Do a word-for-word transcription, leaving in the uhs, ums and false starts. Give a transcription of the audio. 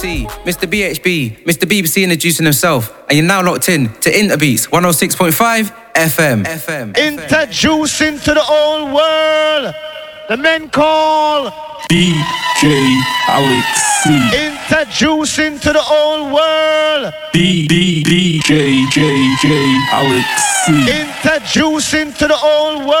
Mister B H B, Mister B B C introducing himself, and you're now locked in to Interbeats one oh six point five F M. F M. Introducing to the whole world, the men call D J Alex C. Introducing to the whole world, D D D J J J Alex C. Introducing to the whole world.